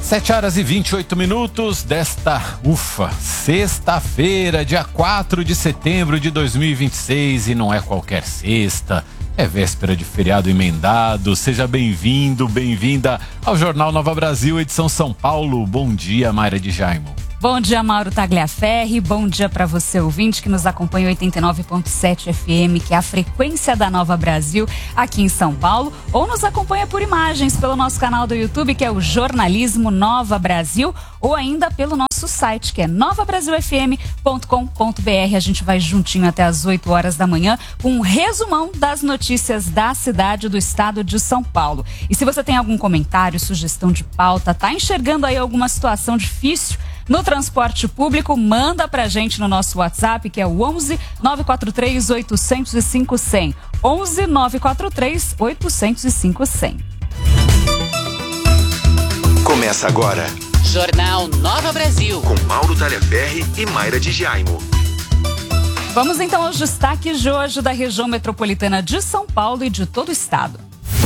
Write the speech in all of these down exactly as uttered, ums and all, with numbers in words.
sete horas e vinte e oito minutos desta, ufa, sexta-feira, dia quatro de setembro de dois mil e vinte e seis, e não é qualquer sexta, é véspera de feriado emendado. Seja bem-vindo, bem-vinda ao Jornal Nova Brasil, edição São Paulo. Bom dia, Mayra de Jaimo. Bom dia, Mauro Tagliaferri. Bom dia para você, ouvinte, que nos acompanha em oitenta e nove ponto sete F M, que é a frequência da Nova Brasil, aqui em São Paulo, ou nos acompanha por imagens pelo nosso canal do YouTube, que é o Jornalismo Nova Brasil, ou ainda pelo nosso site, que é nova brasil f m ponto com ponto b r. A gente vai juntinho até as oito horas da manhã com um resumão das notícias da cidade do estado de São Paulo. E se você tem algum comentário, sugestão de pauta, tá enxergando aí alguma situação difícil no transporte público, manda pra gente no nosso WhatsApp, que é o onze nove quatro três oito zero zero cinco zero zero. onze nove quatro três oito zero zero cinco zero zero. Começa agora Jornal Nova Brasil, com Mauro Tagliaferri e Mayra de Jaimo. Vamos então aos destaques de hoje da região metropolitana de São Paulo e de todo o estado.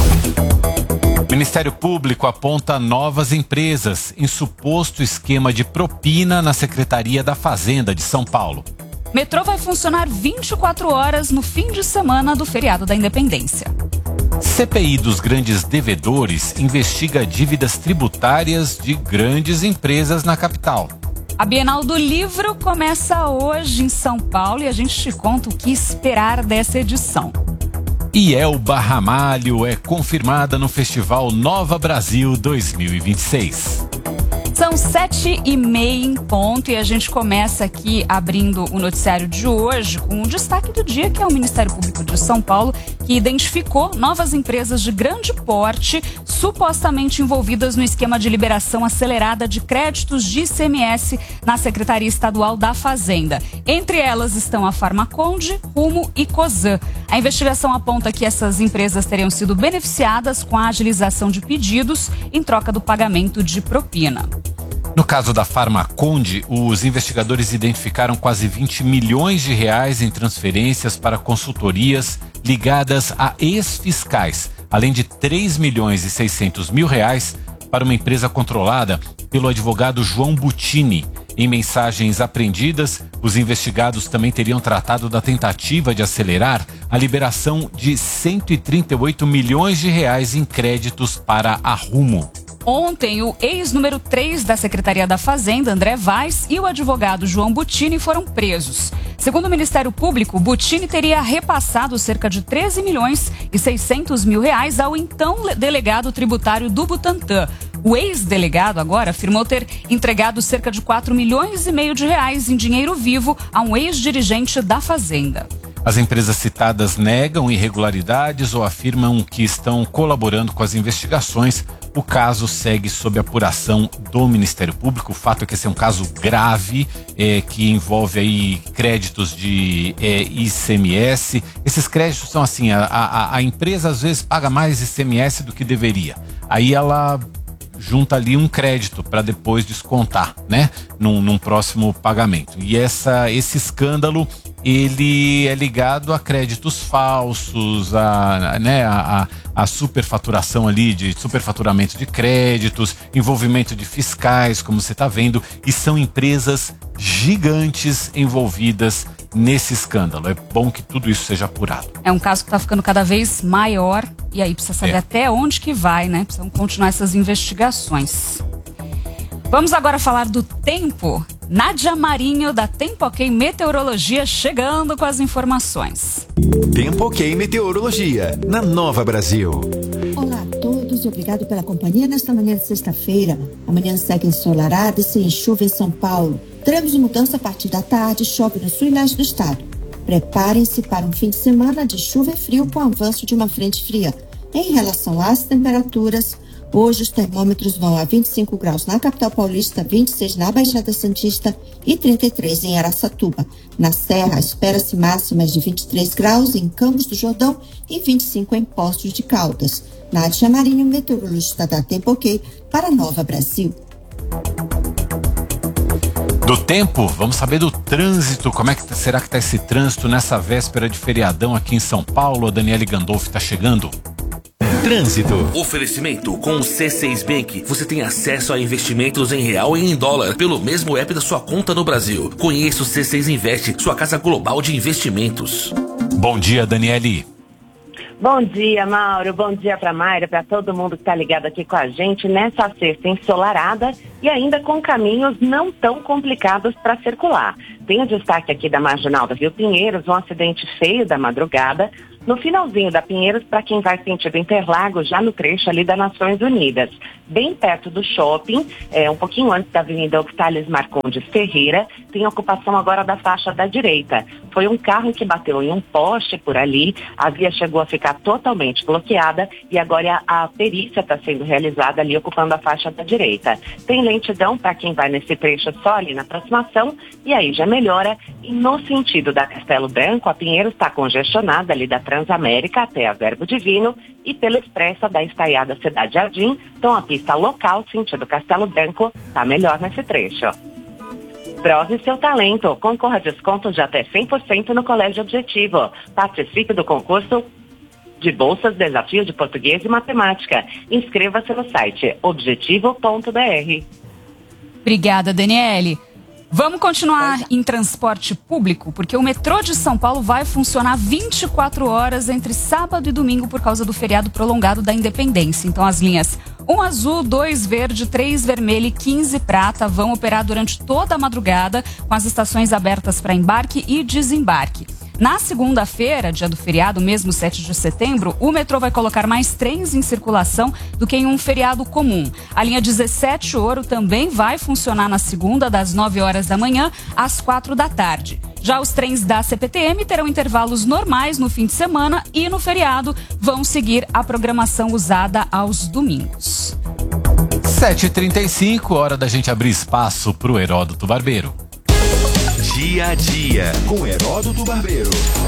O Ministério Público aponta novas empresas em suposto esquema de propina na Secretaria da Fazenda de São Paulo. Metrô vai funcionar vinte e quatro horas no fim de semana do feriado da Independência. C P I dos grandes devedores investiga dívidas tributárias de grandes empresas na capital. A Bienal do Livro começa hoje em São Paulo e a gente te conta o que esperar dessa edição. E Elba Ramalho é confirmada no Festival Nova Brasil dois mil e vinte e seis. São sete e meia em ponto e a gente começa aqui abrindo o noticiário de hoje com o destaque do dia, que é o Ministério Público de São Paulo, que identificou novas empresas de grande porte supostamente envolvidas no esquema de liberação acelerada de créditos de I C M S na Secretaria Estadual da Fazenda. Entre elas estão a Farmaconde, Rumo e Cosan. A investigação aponta que essas empresas teriam sido beneficiadas com a agilização de pedidos em troca do pagamento de propina. No caso da Farmaconde, os investigadores identificaram quase vinte milhões de reais em transferências para consultorias ligadas a ex-fiscais, além de três milhões e seiscentos mil reais para uma empresa controlada pelo advogado João Butini. Em mensagens apreendidas, os investigados também teriam tratado da tentativa de acelerar a liberação de cento e trinta e oito milhões de reais em créditos para a Rumo. Ontem, o ex-número três da Secretaria da Fazenda, André Vaz, e o advogado João Butini foram presos. Segundo o Ministério Público, Butini teria repassado cerca de treze milhões e seiscentos mil reais ao então delegado tributário do Butantã. O ex-delegado agora afirmou ter entregado cerca de quatro milhões e meio de reais em dinheiro vivo a um ex-dirigente da Fazenda. As empresas citadas negam irregularidades ou afirmam que estão colaborando com as investigações. O caso segue sob apuração do Ministério Público. O fato é que esse é um caso grave, é, que envolve aí créditos de é, I C M S. Esses créditos são assim, a, a, a empresa às vezes paga mais I C M S do que deveria. Aí ela junta ali um crédito para depois descontar, né, num, num próximo pagamento. E essa, esse escândalo, ele é ligado a créditos falsos, a, né, a, a, a superfaturação ali, de superfaturamento de créditos, envolvimento de fiscais, como você está vendo, e são empresas gigantes envolvidas nesse escândalo. É bom que tudo isso seja apurado. É um caso que está ficando cada vez maior e aí precisa saber é. até onde que vai, né? Precisam continuar essas investigações. Vamos agora falar do tempo. Nádia Marinho, da Tempo Ok Meteorologia, chegando com as informações. Tempo Ok Meteorologia, na Nova Brasil. Olá a todos e obrigado pela companhia nesta manhã de sexta-feira. Amanhã segue ensolarada e sem chuva em São Paulo. Teremos mudança a partir da tarde, chove no sul e leste do estado. Preparem-se para um fim de semana de chuva e frio com o avanço de uma frente fria. Em relação às temperaturas, hoje os termômetros vão a vinte e cinco graus na capital paulista, vinte e seis na Baixada Santista e trinta e três em Araçatuba. Na Serra, espera-se máximas de vinte e três graus em Campos do Jordão e vinte e cinco em Poços de Caldas. Nádia Marinho, meteorologista da Tempo Ok, para Nova Brasil. Do tempo, vamos saber do trânsito. Como é que será que está esse trânsito nessa véspera de feriadão aqui em São Paulo? A Daniele Gandolfi está chegando. Trânsito. Oferecimento com o C seis Bank. Você tem acesso a investimentos em real e em dólar pelo mesmo app da sua conta no Brasil. Conheça o C seis Invest, sua casa global de investimentos. Bom dia, Daniele. Bom dia, Mauro. Bom dia para Mayra, para todo mundo que está ligado aqui com a gente nessa sexta ensolarada e ainda com caminhos não tão complicados para circular. Tem o destaque aqui da Marginal da Rio Pinheiros, um acidente feio da madrugada, no finalzinho da Pinheiros, para quem vai sentido Interlagos, já no trecho ali das Nações Unidas, bem perto do shopping, é, um pouquinho antes da Avenida Octales Marcondes Ferreira, tem ocupação agora da faixa da direita. Foi um carro que bateu em um poste por ali, a via chegou a ficar totalmente bloqueada e agora a, a perícia está sendo realizada ali, ocupando a faixa da direita. Tem lentidão para quem vai nesse trecho só ali na aproximação e aí já melhora. E no sentido da Castelo Branco, a Pinheiros está congestionada ali da Transamérica até a Verbo Divino e pela expressa da Estaiada Cidade Jardim, então a pista local, sentido Castelo Branco, está melhor nesse trecho. Prove seu talento, concorra a desconto de até cem por cento no Colégio Objetivo. Participe do concurso de bolsas Desafio de Português e Matemática. Inscreva-se no site objetivo ponto b r. Obrigada, Daniele. Vamos continuar em transporte público, porque o metrô de São Paulo vai funcionar vinte e quatro horas entre sábado e domingo por causa do feriado prolongado da Independência. Então as linhas um azul, dois verde, três vermelho e quinze prata vão operar durante toda a madrugada, com as estações abertas para embarque e desembarque. Na segunda-feira, dia do feriado, mesmo sete de setembro, o metrô vai colocar mais trens em circulação do que em um feriado comum. A linha dezessete Ouro também vai funcionar na segunda, das nove horas da manhã às quatro da tarde. Já os trens da C P T M terão intervalos normais no fim de semana e no feriado vão seguir a programação usada aos domingos. sete e trinta e cinco, hora da gente abrir espaço para o Heródoto Barbeiro. Dia a dia com Heródoto Barbeiro.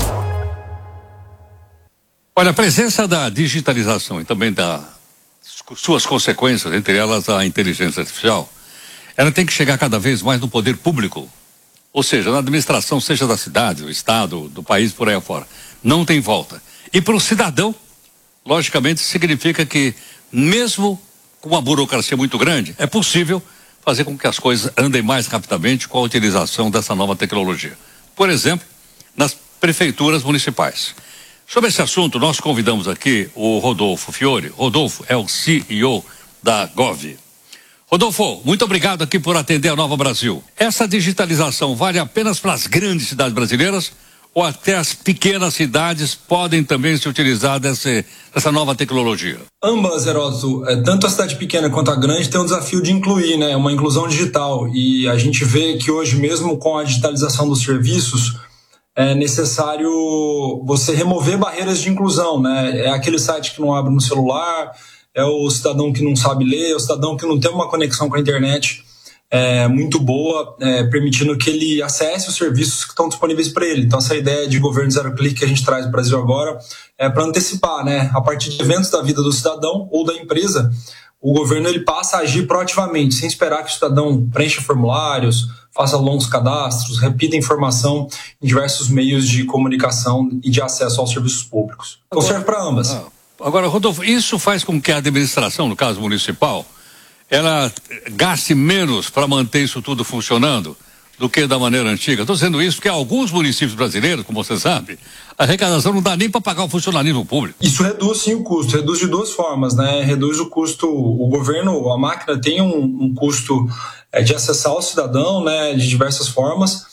Olha, a presença da digitalização e também das suas consequências, entre elas a inteligência artificial, ela tem que chegar cada vez mais no poder público, ou seja, na administração, seja da cidade, do estado, do país, por aí afora. Não tem volta. E para o cidadão, logicamente, significa que, mesmo com uma burocracia muito grande, é possível fazer com que as coisas andem mais rapidamente com a utilização dessa nova tecnologia. Por exemplo, nas prefeituras municipais. Sobre esse assunto, nós convidamos aqui o Rodolfo Fiore. Rodolfo é o C E O da Gov. Rodolfo, muito obrigado aqui por atender a Nova Brasil. Essa digitalização vale apenas para as grandes cidades brasileiras ou até as pequenas cidades podem também se utilizar desse, dessa nova tecnologia? Ambas, Heródoto, tanto a cidade pequena quanto a grande tem um desafio de incluir, né, uma inclusão digital, e a gente vê que hoje, mesmo com a digitalização dos serviços, é necessário você remover barreiras de inclusão, né? É aquele site que não abre no celular, é o cidadão que não sabe ler, é o cidadão que não tem uma conexão com a internet É, muito boa, é, permitindo que ele acesse os serviços que estão disponíveis para ele. Então essa ideia de governo zero clique que a gente traz no Brasil agora é para antecipar, né? A partir de eventos da vida do cidadão ou da empresa, o governo ele passa a agir proativamente, sem esperar que o cidadão preencha formulários, faça longos cadastros, repita informação em diversos meios de comunicação e de acesso aos serviços públicos. Então serve para ambas. Ah, agora, Rodolfo, isso faz com que a administração, no caso municipal, ela gaste menos para manter isso tudo funcionando do que da maneira antiga. Estou dizendo isso porque alguns municípios brasileiros, como você sabe, a arrecadação não dá nem para pagar o funcionalismo público. Isso reduz sim o custo, reduz de duas formas, né? Reduz o custo, o governo, a máquina tem um, um custo é, de acessar o cidadão, né, de diversas formas.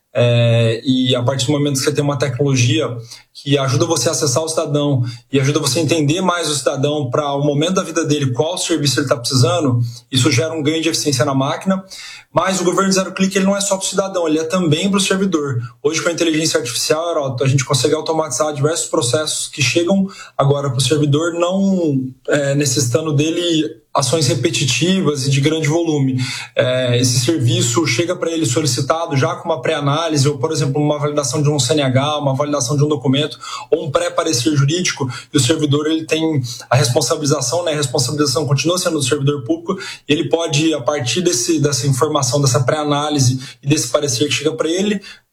É, e a partir do momento que você tem uma tecnologia que ajuda você a acessar o cidadão e ajuda você a entender mais o cidadão para o momento da vida dele, qual serviço ele está precisando, isso gera um ganho de eficiência na máquina. Mas o governo zero clique ele não é só para o cidadão, ele é também para o servidor. Hoje, com a inteligência artificial, Heródoto, a gente consegue automatizar diversos processos que chegam agora para o servidor, não é, necessitando dele ações repetitivas e de grande volume. É, esse serviço chega para ele solicitado já com uma pré-análise, ou, por exemplo, uma validação de um C N H, uma validação de um documento, ou um pré-parecer jurídico, e o servidor ele tem a responsabilização, né? A responsabilização continua sendo do servidor público, e ele pode, a partir desse, dessa informação, dessa pré-análise e desse parecer que chega para ele,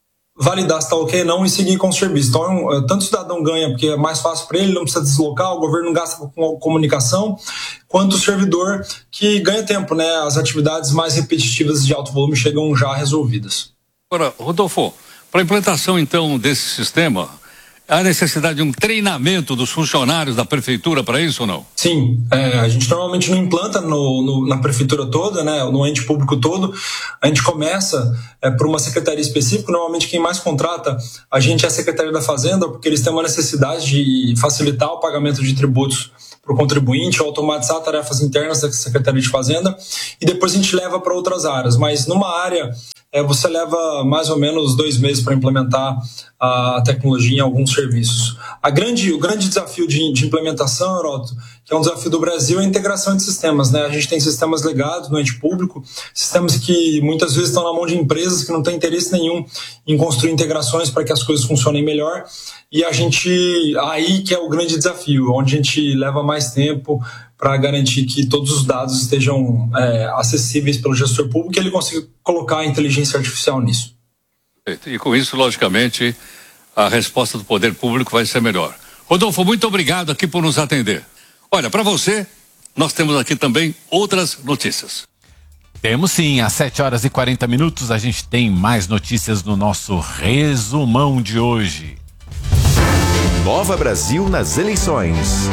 validar se está ok ou não e seguir com o serviço. Então, tanto o cidadão ganha, porque é mais fácil para ele, não precisa deslocar, o governo não gasta com comunicação, quanto o servidor que ganha tempo, né? As atividades mais repetitivas de alto volume chegam já resolvidas. Agora, Rodolfo, para a implantação, então, desse sistema, há necessidade de um treinamento dos funcionários da prefeitura para isso ou não? Sim, é, a gente normalmente não implanta no, no, na prefeitura toda, né, no ente público todo. A gente começa é, por uma secretaria específica. Normalmente quem mais contrata a gente é a Secretaria da Fazenda, porque eles têm uma necessidade de facilitar o pagamento de tributos para o contribuinte, ou automatizar tarefas internas da Secretaria de Fazenda, e depois a gente leva para outras áreas. Mas numa área, é, você leva mais ou menos dois meses para implementar a tecnologia em alguns serviços. A grande, o grande desafio de, de implementação, Heródoto, que é um desafio do Brasil, é a integração de sistemas, né? A gente tem sistemas legados no ente público, sistemas que muitas vezes estão na mão de empresas que não têm interesse nenhum em construir integrações para que as coisas funcionem melhor. E a gente, aí que é o grande desafio, onde a gente leva mais tempo para garantir que todos os dados estejam é, acessíveis pelo gestor público e ele consiga colocar a inteligência artificial nisso. E com isso, logicamente, a resposta do poder público vai ser melhor. Rodolfo, muito obrigado aqui por nos atender. Olha, para você, nós temos aqui também outras notícias. Temos sim, às sete horas e quarenta minutos a gente tem mais notícias no nosso resumão de hoje. Nova Brasil nas eleições.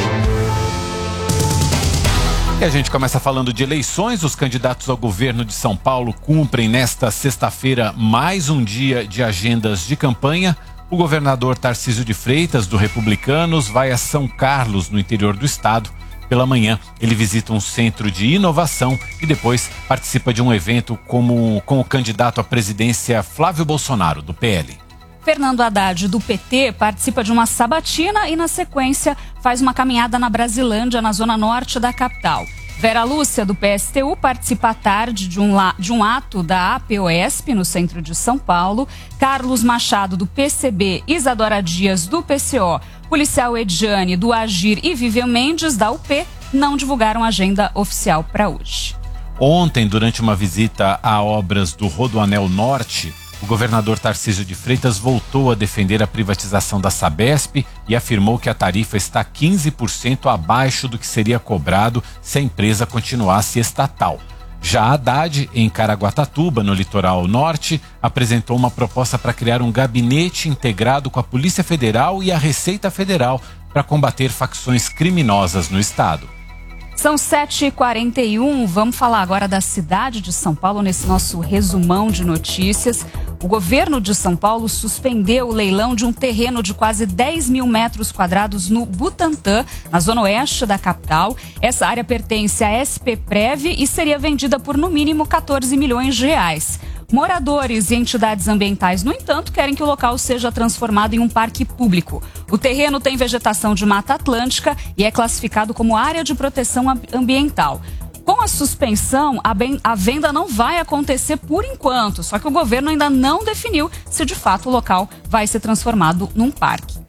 E a gente começa falando de eleições. Os candidatos ao governo de São Paulo cumprem nesta sexta-feira mais um dia de agendas de campanha. O governador Tarcísio de Freitas, do Republicanos, vai a São Carlos, no interior do estado. Pela manhã, ele visita um centro de inovação e depois participa de um evento como, com o candidato à presidência Flávio Bolsonaro, do P L. Fernando Haddad, do P T, participa de uma sabatina e, na sequência, faz uma caminhada na Brasilândia, na zona norte da capital. Vera Lúcia, do P S T U, participa à tarde de um, la, de um ato da A P O E S P, no centro de São Paulo. Carlos Machado, do P C B, Isadora Dias, do P C O, policial Edjane, do Agir e Vivian Mendes, da U P, não divulgaram agenda oficial para hoje. Ontem, durante uma visita a obras do Rodoanel Norte, o governador Tarcísio de Freitas voltou a defender a privatização da Sabesp e afirmou que a tarifa está quinze por cento abaixo do que seria cobrado se a empresa continuasse estatal. Já Haddad, em Caraguatatuba, no litoral norte, apresentou uma proposta para criar um gabinete integrado com a Polícia Federal e a Receita Federal para combater facções criminosas no estado. São sete e quarenta e um, vamos falar agora da cidade de São Paulo nesse nosso resumão de notícias. O governo de São Paulo suspendeu o leilão de um terreno de quase dez mil metros quadrados no Butantã, na zona oeste da capital. Essa área pertence à S P Prev e seria vendida por no mínimo quatorze milhões de reais. Moradores e entidades ambientais, no entanto, querem que o local seja transformado em um parque público. O terreno tem vegetação de Mata Atlântica e é classificado como área de proteção ambiental. Com a suspensão, a, ben, a venda não vai acontecer por enquanto, só que o governo ainda não definiu se de fato o local vai ser transformado num parque.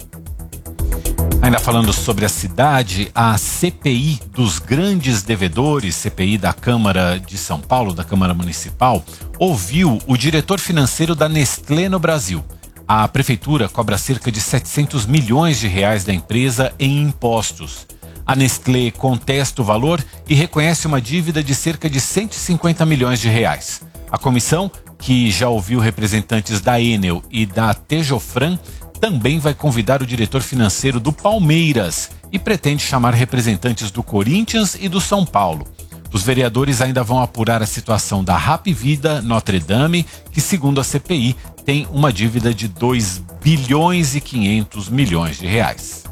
Ainda falando sobre a cidade, a C P I dos grandes devedores, C P I da Câmara de São Paulo, da Câmara Municipal, ouviu o diretor financeiro da Nestlé no Brasil. A prefeitura cobra cerca de setecentos milhões de reais da empresa em impostos. A Nestlé contesta o valor e reconhece uma dívida de cerca de cento e cinquenta milhões de reais. A comissão, que já ouviu representantes da Enel e da Tejofran, também vai convidar o diretor financeiro do Palmeiras e pretende chamar representantes do Corinthians e do São Paulo. Os vereadores ainda vão apurar a situação da Hapvida Notre Dame, que, segundo a C P I, tem uma dívida de dois bilhões e quinhentos milhões de reais.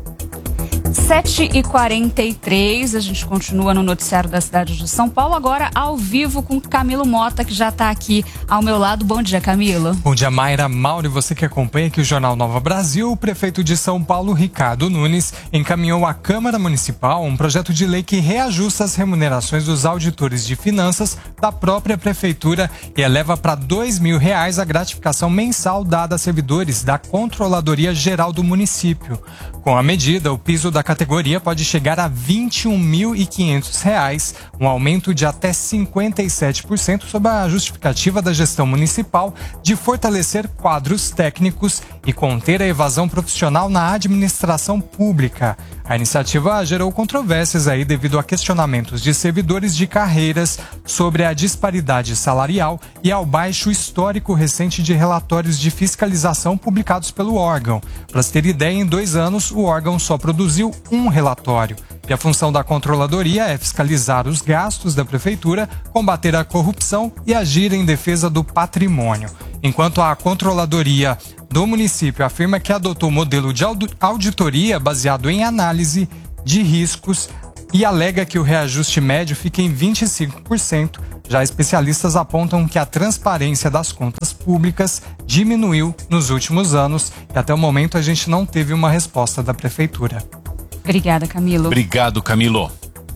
sete e quarenta e três, a gente continua no noticiário da cidade de São Paulo, agora ao vivo com Camilo Mota, que já está aqui ao meu lado. Bom dia, Camilo. Bom dia, Mayra, Mauro e você que acompanha aqui o Jornal Nova Brasil. O prefeito de São Paulo, Ricardo Nunes, encaminhou à Câmara Municipal um projeto de lei que reajusta as remunerações dos auditores de finanças da própria prefeitura e eleva para dois mil reais a gratificação mensal dada a servidores da Controladoria Geral do município. Com a medida, o piso da categoria pode chegar a vinte e um mil e quinhentos reais, um aumento de até cinquenta e sete por cento sob a justificativa da gestão municipal de fortalecer quadros técnicos e conter a evasão profissional na administração pública. A iniciativa gerou controvérsias aí devido a questionamentos de servidores de carreiras sobre a disparidade salarial e ao baixo histórico recente de relatórios de fiscalização publicados pelo órgão. Para se ter ideia, em dois anos o órgão só produziu um relatório. E a função da controladoria é fiscalizar os gastos da prefeitura, combater a corrupção e agir em defesa do patrimônio. Enquanto a controladoria do município afirma que adotou modelo de auditoria baseado em análise de riscos e alega que o reajuste médio fica em vinte e cinco por cento. Já especialistas apontam que a transparência das contas públicas diminuiu nos últimos anos e até o momento a gente não teve uma resposta da prefeitura. Obrigada, Camilo. Obrigado, Camilo.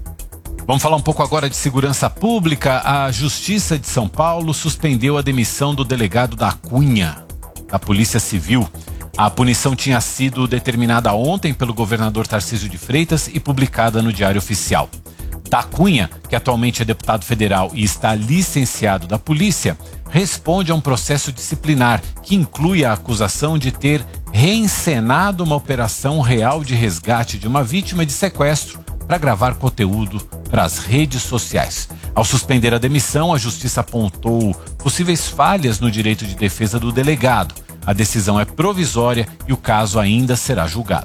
Vamos falar um pouco agora de segurança pública. A Justiça de São Paulo suspendeu a demissão do delegado da Cunha, da Polícia Civil. A punição tinha sido determinada ontem pelo governador Tarcísio de Freitas e publicada no Diário Oficial. Da Cunha, que atualmente é deputado federal e está licenciado da polícia, responde a um processo disciplinar que inclui a acusação de ter reencenado uma operação real de resgate de uma vítima de sequestro para gravar conteúdo para as redes sociais. Ao suspender a demissão, a Justiça apontou possíveis falhas no direito de defesa do delegado. A decisão é provisória e o caso ainda será julgado.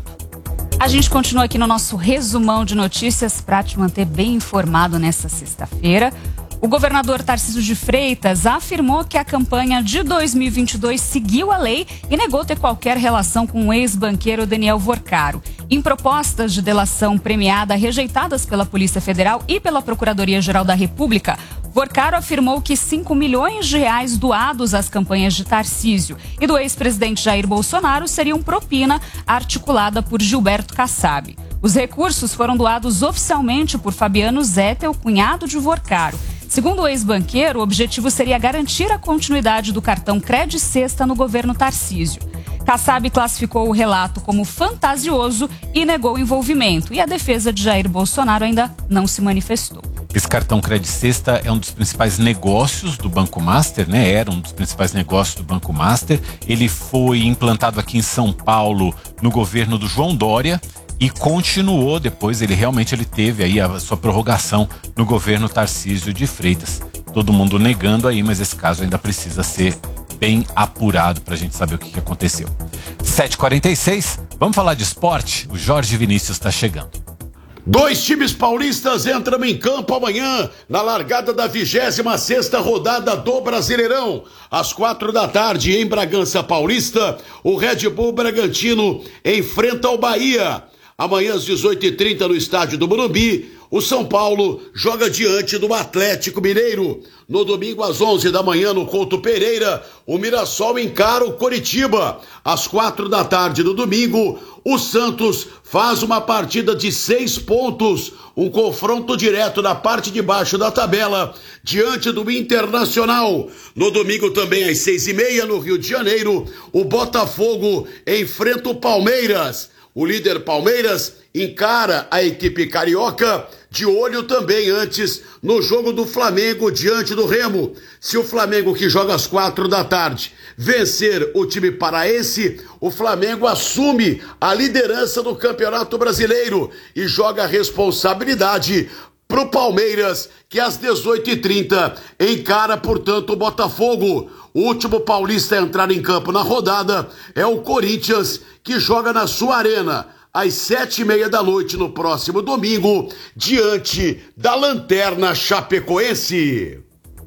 A gente continua aqui no nosso resumão de notícias para te manter bem informado nesta sexta-feira. O governador Tarcísio de Freitas afirmou que a campanha de dois mil e vinte e dois seguiu a lei e negou ter qualquer relação com o ex-banqueiro Daniel Vorcaro. Em propostas de delação premiada rejeitadas pela Polícia Federal e pela Procuradoria-Geral da República, Vorcaro afirmou que cinco milhões de reais doados às campanhas de Tarcísio e do ex-presidente Jair Bolsonaro seriam propina articulada por Gilberto Kassab. Os recursos foram doados oficialmente por Fabiano Zettel, cunhado de Vorcaro. Segundo o ex-banqueiro, o objetivo seria garantir a continuidade do cartão Cred Sexta no governo Tarcísio. Kassab classificou o relato como fantasioso e negou o envolvimento. E a defesa de Jair Bolsonaro ainda não se manifestou. Esse cartão Cred Sexta é um dos principais negócios do Banco Master, né? Era um dos principais negócios do Banco Master. Ele foi implantado aqui em São Paulo no governo do João Dória e continuou depois, ele realmente ele teve aí a sua prorrogação no governo Tarcísio de Freitas. Todo mundo negando aí, mas esse caso ainda precisa ser bem apurado para a gente saber o que, que aconteceu. sete e quarenta e seis, vamos falar de esporte? O Jorge Vinícius está chegando. Dois times paulistas entram em campo amanhã na largada da vigésima sexta rodada do Brasileirão. Às quatro da tarde em Bragança Paulista, o Red Bull Bragantino enfrenta o Bahia. Amanhã às dezoito e trinta no estádio do Morumbi, o São Paulo joga diante do Atlético Mineiro. No domingo às onze da manhã no Couto Pereira, o Mirassol encara o Coritiba. Às quatro da tarde no domingo, o Santos faz uma partida de seis pontos, um confronto direto na parte de baixo da tabela, diante do Internacional. No domingo também às seis e meia no Rio de Janeiro, o Botafogo enfrenta o Palmeiras. O líder Palmeiras encara a equipe carioca, de olho também antes no jogo do Flamengo diante do Remo. Se o Flamengo, que joga às quatro da tarde, vencer o time paraense, o Flamengo assume a liderança do Campeonato Brasileiro e joga a responsabilidade pro Palmeiras, que às dezoito e trinta encara, portanto, o Botafogo. O último paulista a entrar em campo na rodada é o Corinthians, que joga na sua arena às sete e meia da noite no próximo domingo, diante da Lanterna Chapecoense.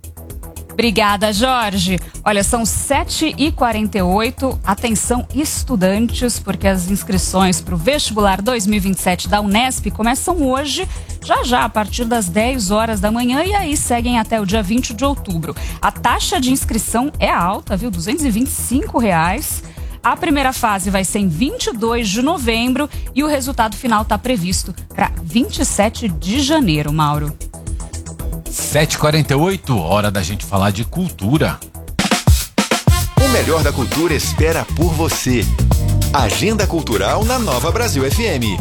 Obrigada, Jorge. Olha, são sete e quarenta e oito. Atenção, estudantes, porque as inscrições para o vestibular dois mil e vinte e sete da Unesp começam hoje, já já, a partir das dez horas da manhã, e aí seguem até o dia vinte de outubro. A taxa de inscrição é alta, viu? duzentos e vinte e cinco reais. A primeira fase vai ser em vinte e dois de novembro e o resultado final está previsto para vinte e sete de janeiro, Mauro. sete e quarenta e oito, hora da gente falar de cultura. O melhor da cultura espera por você. Agenda Cultural na Nova Brasil F M.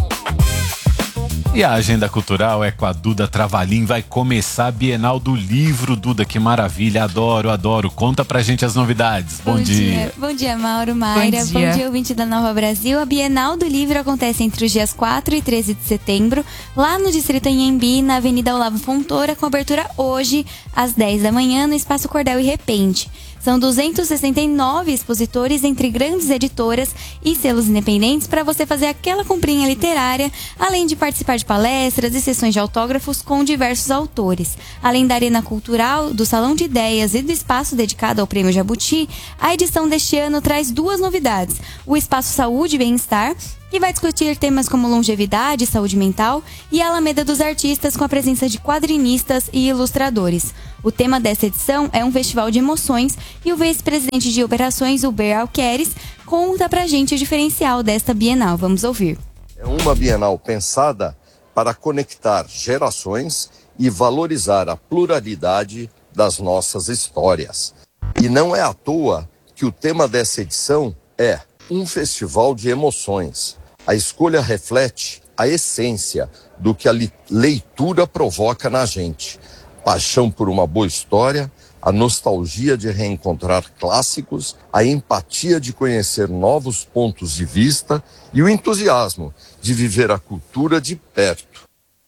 E a agenda cultural é com a Duda Travalim. Vai começar a Bienal do Livro. Duda, que maravilha, adoro, adoro. Conta pra gente as novidades. Bom, Bom dia. dia. Bom dia, Mauro, Mayra. Bom dia. Bom dia, ouvinte da Nova Brasil. A Bienal do Livro acontece entre os dias quatro e treze de setembro, lá no Distrito Anhembi, na Avenida Olavo Fontoura, com abertura hoje, às dez da manhã, no Espaço Cordel e Repente. São duzentos e sessenta e nove expositores entre grandes editoras e selos independentes para você fazer aquela comprinha literária, além de participar de palestras e sessões de autógrafos com diversos autores. Além da Arena Cultural, do Salão de Ideias e do espaço dedicado ao Prêmio Jabuti, a edição deste ano traz duas novidades: o Espaço Saúde e Bem-Estar, que vai discutir temas como longevidade e saúde mental, e a Alameda dos Artistas, com a presença de quadrinistas e ilustradores. O tema dessa edição é um festival de emoções, e o vice-presidente de operações, Uber Alqueres, conta pra gente o diferencial desta Bienal. Vamos ouvir. É uma Bienal pensada para conectar gerações e valorizar a pluralidade das nossas histórias. E não é à toa que o tema dessa edição é um festival de emoções. A escolha reflete a essência do que a leitura provoca na gente. Paixão por uma boa história, a nostalgia de reencontrar clássicos, a empatia de conhecer novos pontos de vista e o entusiasmo de viver a cultura de perto.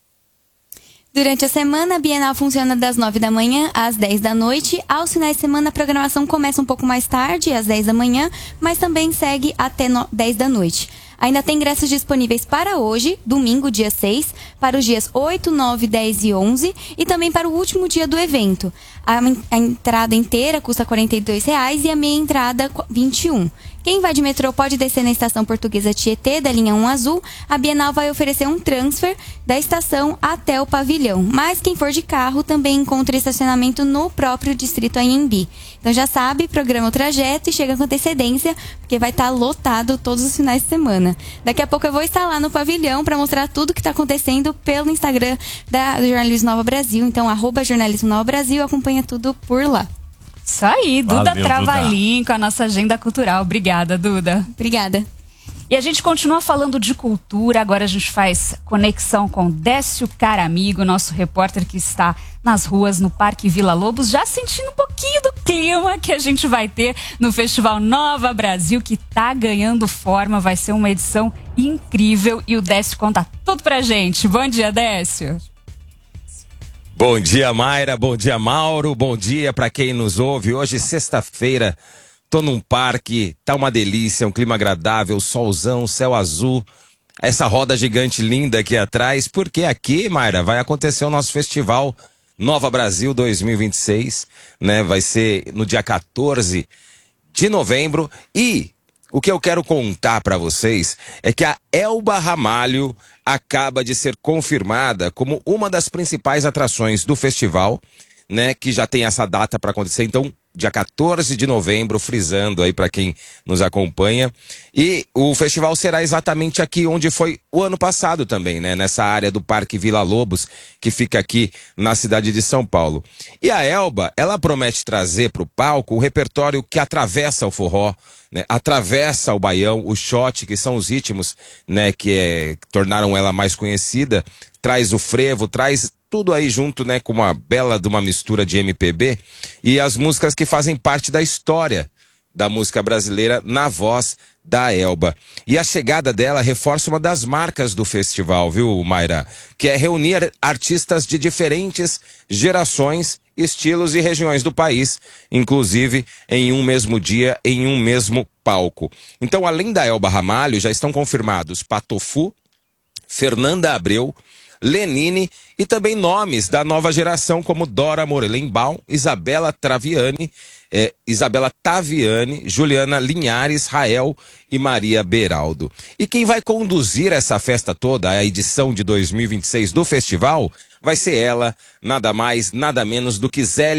Durante a semana, a Bienal funciona das nove da manhã às dez da noite. Aos finais de semana, a programação começa um pouco mais tarde, às dez da manhã, mas também segue até dez da noite. Ainda tem ingressos disponíveis para hoje, domingo, dia seis, para os dias oito, nove, dez e onze e também para o último dia do evento. A, a entrada inteira custa quarenta e dois reais e a meia entrada vinte e um reais. Quem vai de metrô pode descer na Estação Portuguesa Tietê, da linha um Azul. A Bienal vai oferecer um transfer da estação até o pavilhão. Mas quem for de carro também encontra estacionamento no próprio Distrito Anhembi. Então já sabe, programa o trajeto e chega com antecedência, porque vai estar lotado todos os finais de semana. Daqui a pouco eu vou estar lá no pavilhão para mostrar tudo o que está acontecendo pelo Instagram da do Jornalismo Nova Brasil. Então, arroba Jornalismo Nova Brasil, acompanha tudo por lá. Isso aí, Duda Valeu, Travalim Duda. Com a nossa agenda cultural. Obrigada, Duda. Obrigada. E a gente continua falando de cultura, agora a gente faz conexão com Décio Caramigo, nosso repórter que está nas ruas no Parque Vila Lobos, já sentindo um pouquinho do clima que a gente vai ter no Festival Nova Brasil, que tá ganhando forma, vai ser uma edição incrível e o Décio conta tudo pra gente. Bom dia, Décio. Bom dia, Mayra, bom dia, Mauro, bom dia para quem nos ouve. Hoje, sexta-feira, tô num parque, tá uma delícia, um clima agradável, solzão, céu azul, essa roda gigante linda aqui atrás, porque aqui, Mayra, vai acontecer o nosso festival Nova Brasil dois mil e vinte e seis, né? Vai ser no dia quatorze de novembro e o que eu quero contar para vocês é que a Elba Ramalho acaba de ser confirmada como uma das principais atrações do festival, né? Que já tem essa data para acontecer, então dia quatorze de novembro, frisando aí para quem nos acompanha. E o festival será exatamente aqui onde foi o ano passado também, né? Nessa área do Parque Vila Lobos, que fica aqui na cidade de São Paulo. E a Elba, ela promete trazer para o palco o repertório que atravessa o forró, né? Atravessa o baião, o shot, que são os ritmos, né? Que, é, que tornaram ela mais conhecida. Traz o frevo, traz tudo aí junto, né, com uma bela de uma mistura de M P B e as músicas que fazem parte da história da música brasileira na voz da Elba. E a chegada dela reforça uma das marcas do festival, viu, Mayra? Que é reunir artistas de diferentes gerações, estilos e regiões do país, inclusive em um mesmo dia, em um mesmo palco. Então, além da Elba Ramalho, já estão confirmados Patofu, Fernanda Abreu, Lenine e também nomes da nova geração como Dora Morelenbaum, Isabela Traviani, eh, Isabela Taviani, Juliana Linhares, Rael e Maria Beraldo. E quem vai conduzir essa festa toda, a edição de dois mil e vinte e seis do festival, vai ser ela, nada mais, nada menos do que Zélia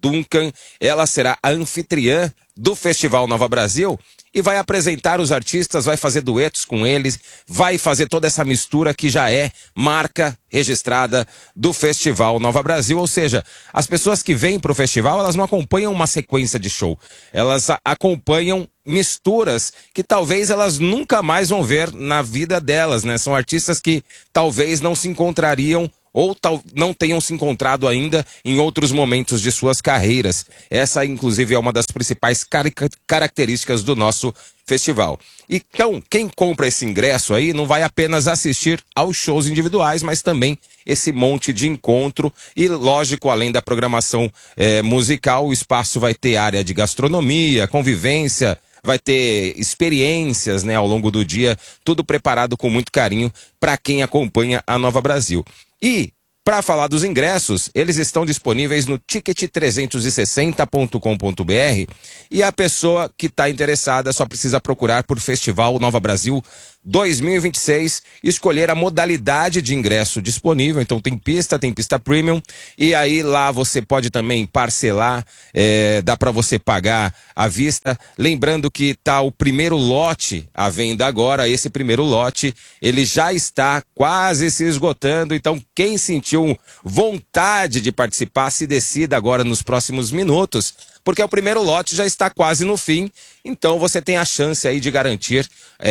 Duncan. Ela será a anfitriã do Festival Nova Brasil e vai apresentar os artistas, vai fazer duetos com eles, vai fazer toda essa mistura que já é marca registrada do Festival Nova Brasil. Ou seja, as pessoas que vêm para o festival, elas não acompanham uma sequência de show, elas a- acompanham misturas que talvez elas nunca mais vão ver na vida delas, né? São artistas que talvez não se encontrariam ou tal, não tenham se encontrado ainda em outros momentos de suas carreiras. Essa, inclusive, é uma das principais carica- características do nosso festival. Então, quem compra esse ingresso aí não vai apenas assistir aos shows individuais, mas também esse monte de encontro e, lógico, além da programação eh, musical, o espaço vai ter área de gastronomia, convivência, vai ter experiências, né, ao longo do dia, tudo preparado com muito carinho para quem acompanha a Nova Brasil. E, para falar dos ingressos, eles estão disponíveis no ticket trezentos e sessenta ponto com ponto b r e a pessoa que está interessada só precisa procurar por Festival Nova Brasil dois mil e vinte e seis e escolher a modalidade de ingresso disponível. Então tem pista, tem pista premium, e aí lá você pode também parcelar, é, dá para você pagar à vista. Lembrando que tá o primeiro lote à venda agora. Esse primeiro lote ele já está quase se esgotando, então quem sentiu vontade de participar se decida agora nos próximos minutos, porque o primeiro lote já está quase no fim. Então você tem a chance aí de garantir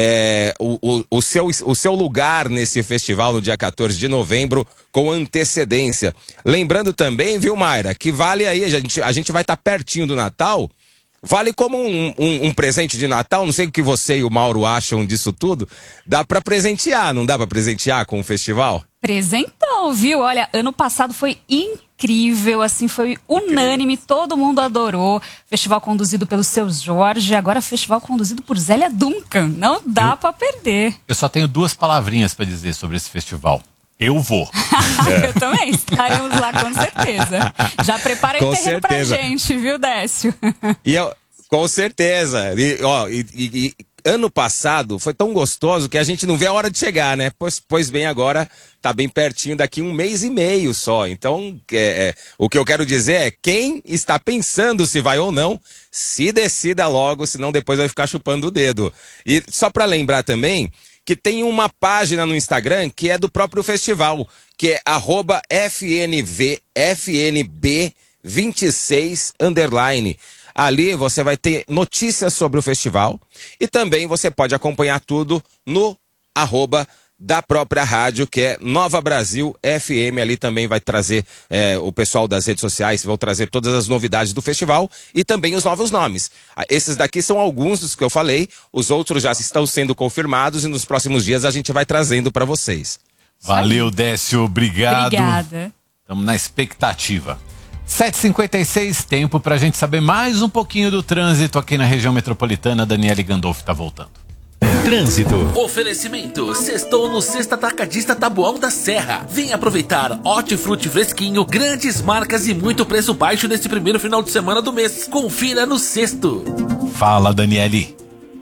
é, o, o, o, seu, o seu lugar nesse festival no dia quatorze de novembro com antecedência. Lembrando também, viu, Mayra, que vale aí, a gente, a gente vai estar tá pertinho do Natal, vale como um, um, um presente de Natal. Não sei o que você e o Mauro acham disso tudo. Dá para presentear, não dá para presentear com o festival? Presentão, viu? Olha, ano passado foi incrível, assim, foi unânime, todo mundo adorou. Festival conduzido pelo Seu Jorge, agora festival conduzido por Zélia Duncan. Não dá eu, pra perder. Eu só tenho duas palavrinhas pra dizer sobre esse festival. Eu vou. É. Eu também, estaremos lá com certeza. Já prepara o terreno pra gente, viu, Décio? E eu, com certeza. E, ó, e, e, e ano passado foi tão gostoso que a gente não vê a hora de chegar, né? Pois, pois bem, agora tá bem pertinho, daqui um mês e meio só. Então, é, é, o que eu quero dizer é, quem está pensando se vai ou não, se decida logo, senão depois vai ficar chupando o dedo. E só para lembrar também que tem uma página no Instagram que é do próprio festival, que é arroba F N V F N B vinte e seis underline. Ali você vai ter notícias sobre o festival e também você pode acompanhar tudo no arroba da própria rádio, que é Nova Brasil F M. Ali também vai trazer é, o pessoal das redes sociais, vão trazer todas as novidades do festival e também os novos nomes. Esses daqui são alguns dos que eu falei, os outros já estão sendo confirmados e nos próximos dias a gente vai trazendo para vocês. Valeu, Décio, obrigado. Obrigada. Estamos na expectativa. sete e cinquenta e seis, tempo pra gente saber mais um pouquinho do trânsito aqui na região metropolitana. Daniele Gandolfi tá voltando. Trânsito. Oferecimento: sextou no Sexta Atacadista Taboão da Serra. Vem aproveitar hortifruti fresquinho, grandes marcas e muito preço baixo nesse primeiro final de semana do mês. Confira no Sexto. Fala, Daniele.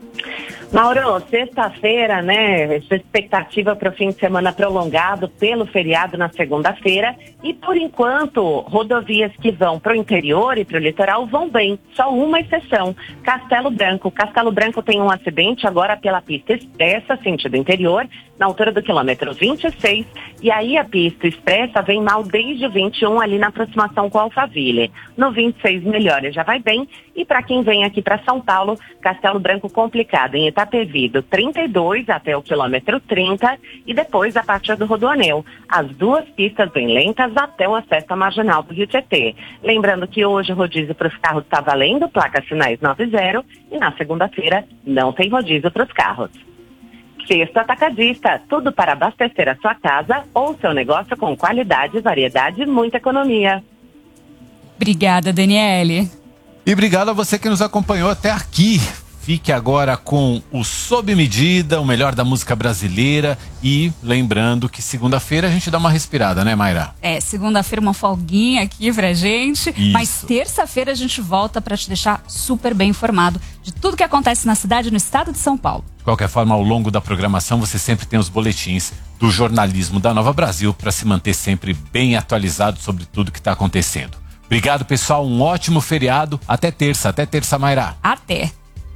Mauro, sexta-feira, né? Expectativa para o fim de semana prolongado pelo feriado na segunda-feira. E por enquanto, rodovias que vão para o interior e para o litoral vão bem. Só uma exceção: Castelo Branco. Castelo Branco tem um acidente agora pela pista expressa, sentido interior, na altura do quilômetro vinte e seis. E aí a pista expressa vem mal desde o vinte e um, ali na aproximação com Alphaville. No vinte e seis melhora, já vai bem. E para quem vem aqui para São Paulo, Castelo Branco complicado em Itapevi, do trinta e dois até o quilômetro trinta e depois a partir do Rodoanel. As duas pistas bem lentas até o acesso à marginal do Rio Tietê. Lembrando que hoje o rodízio para os carros está valendo, placa sinais noventa, e na segunda-feira não tem rodízio para os carros. Sexto Atacadista, tudo para abastecer a sua casa ou seu negócio com qualidade, variedade e muita economia. Obrigada, Daniele. E obrigado a você que nos acompanhou até aqui. Fique agora com o Sob Medida, o melhor da música brasileira. E lembrando que segunda-feira a gente dá uma respirada, né, Mayra? É, segunda-feira uma folguinha aqui pra gente. Isso. Mas terça-feira a gente volta pra te deixar super bem informado de tudo que acontece na cidade e no estado de São Paulo. De qualquer forma, ao longo da programação, você sempre tem os boletins do jornalismo da Nova Brasil para se manter sempre bem atualizado sobre tudo que está acontecendo. Obrigado, pessoal. Um ótimo feriado. Até terça. Até terça, Mayra. Até.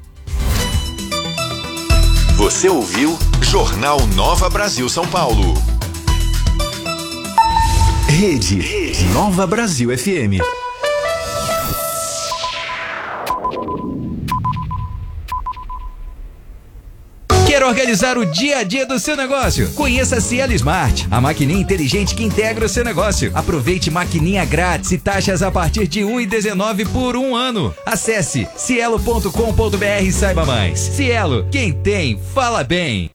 Você ouviu Jornal Nova Brasil São Paulo. Rede, Rede Nova Brasil F M. Quer organizar o dia a dia do seu negócio? Conheça a Cielo Smart, a maquininha inteligente que integra o seu negócio. Aproveite maquininha grátis e taxas a partir de um real e dezenove centavos por um ano. Acesse cielo ponto com ponto br e saiba mais. Cielo, quem tem, fala bem.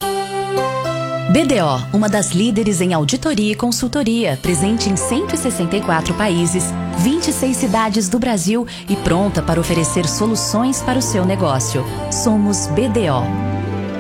B D O, uma das líderes em auditoria e consultoria, presente em cento e sessenta e quatro países, vinte e seis cidades do Brasil e pronta para oferecer soluções para o seu negócio. Somos B D O.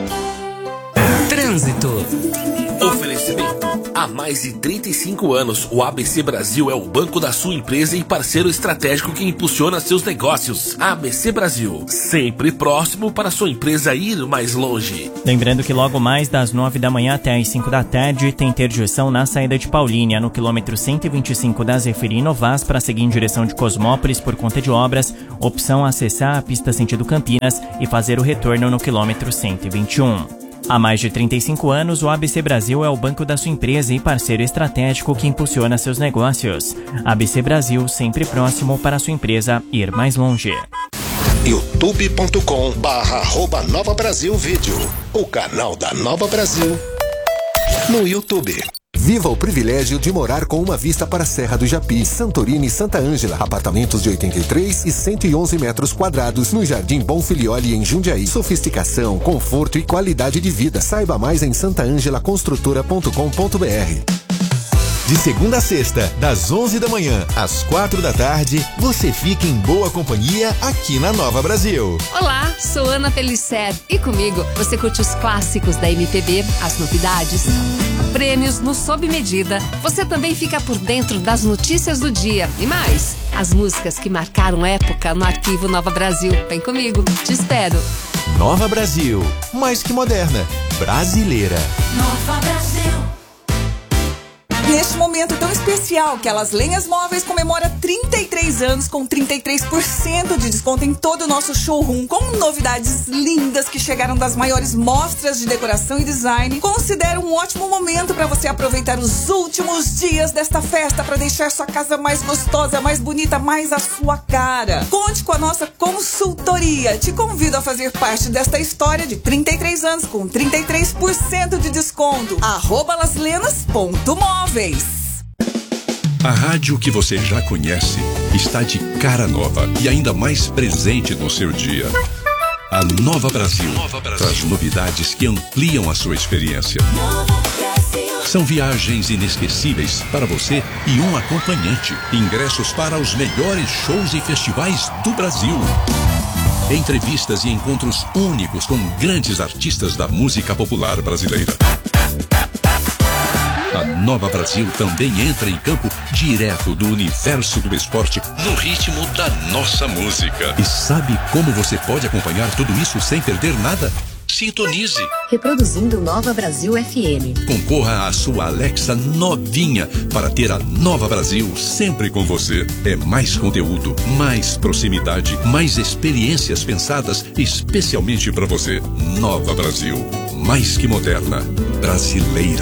Trânsito. Oferecimento. Há mais de trinta e cinco anos, o A B C Brasil é o banco da sua empresa e parceiro estratégico que impulsiona seus negócios. A B C Brasil, sempre próximo para sua empresa ir mais longe. Lembrando que logo mais das nove da manhã até as cinco da tarde tem interdição na saída de Paulínia, no quilômetro cento e vinte e cinco da Zeferino Vaz, para seguir em direção de Cosmópolis por conta de obras. Opção acessar a pista sentido Campinas e fazer o retorno no quilômetro cento e vinte e um. Há mais de trinta e cinco anos, o A B C Brasil é o banco da sua empresa e parceiro estratégico que impulsiona seus negócios. A B C Brasil, sempre próximo para sua empresa ir mais longe. youtube ponto com barra arroba Nova Brasil Vídeo, o canal da Nova Brasil no YouTube. Viva o privilégio de morar com uma vista para a Serra do Japi, Santorini e Santa Ângela. Apartamentos de oitenta e três e cento e onze metros quadrados no Jardim Bom Filioli, em Jundiaí. Sofisticação, conforto e qualidade de vida. Saiba mais em santa ângela construtora ponto com ponto br. De segunda a sexta, das onze da manhã às quatro da tarde, você fica em boa companhia aqui na Nova Brasil. Olá, sou Ana Pellicer e comigo você curte os clássicos da M P B, as novidades, prêmios no Sob Medida. Você também fica por dentro das notícias do dia e mais, as músicas que marcaram época no arquivo Nova Brasil. Vem comigo, te espero. Nova Brasil, mais que moderna, brasileira. Nova Brasil. Neste momento tão especial que Elas Lenhas Móveis comemora trinta e três anos com trinta e três por cento de desconto em todo o nosso showroom, com novidades lindas que chegaram das maiores mostras de decoração e design. Considero um ótimo momento para você aproveitar os últimos dias desta festa para deixar sua casa mais gostosa, mais bonita, mais a sua cara. Conte com a nossa consultoria. Te convido a fazer parte desta história de trinta e três anos com trinta e três por cento de desconto. Arroba laslenas ponto móveis. A rádio que você já conhece está de cara nova e ainda mais presente no seu dia. A Nova Brasil, Nova Brasil traz novidades que ampliam a sua experiência. São viagens inesquecíveis para você e um acompanhante. Ingressos para os melhores shows e festivais do Brasil. Entrevistas e encontros únicos com grandes artistas da música popular brasileira. A Nova Brasil também entra em campo direto do universo do esporte no ritmo da nossa música. E sabe como você pode acompanhar tudo isso sem perder nada? Sintonize. Reproduzindo Nova Brasil F M. Concorra à sua Alexa novinha para ter a Nova Brasil sempre com você. É mais conteúdo, mais proximidade, mais experiências pensadas especialmente para você. Nova Brasil, mais que moderna, brasileira.